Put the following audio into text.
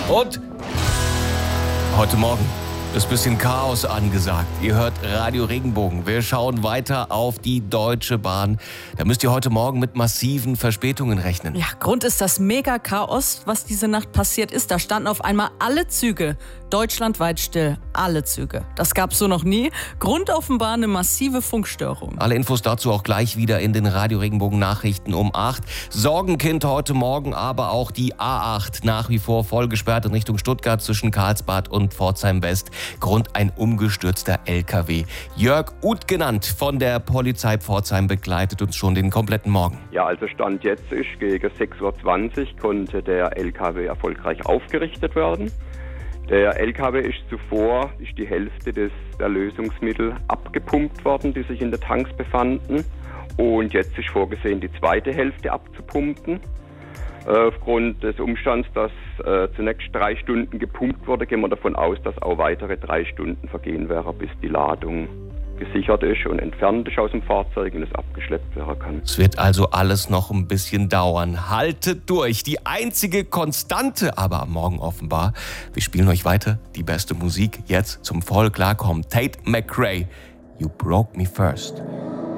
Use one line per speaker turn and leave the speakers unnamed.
Und heute Morgen ist ein bisschen Chaos angesagt. Ihr hört Radio Regenbogen. Wir schauen weiter auf die Deutsche Bahn. Da müsst ihr heute Morgen mit massiven Verspätungen rechnen.
Ja, Grund ist das Mega-Chaos, was diese Nacht passiert ist. Da standen auf einmal alle Züge deutschlandweit still. Alle Züge. Das gab's so noch nie. Grund offenbar eine massive Funkstörung.
Alle Infos dazu auch gleich wieder in den Radio Regenbogen Nachrichten um 8. Sorgenkind heute Morgen aber auch die A8. Nach wie vor voll gesperrt in Richtung Stuttgart zwischen Karlsbad und Pforzheim West. Grund ein umgestürzter LKW. Jörg Uth genannt von der Polizei Pforzheim begleitet uns schon den kompletten Morgen.
Ja, also Stand jetzt ist, gegen 6.20 Uhr konnte der LKW erfolgreich aufgerichtet werden. Der LKW ist zuvor die Hälfte der Lösungsmittel abgepumpt worden, die sich in den Tanks befanden. Und jetzt ist vorgesehen, die zweite Hälfte abzupumpen. Aufgrund des Umstands, dass zunächst 3 Stunden gepumpt wurde, gehen wir davon aus, dass auch weitere 3 Stunden vergehen werden, bis die Ladung gesichert ist und entfernt ist aus dem Fahrzeug und es abgeschleppt werden kann.
Es wird also alles noch ein bisschen dauern. Haltet durch. Die einzige Konstante aber am Morgen offenbar. Wir spielen euch weiter die beste Musik. Jetzt zum voll klarkommen. Tate McRae, You Broke Me First.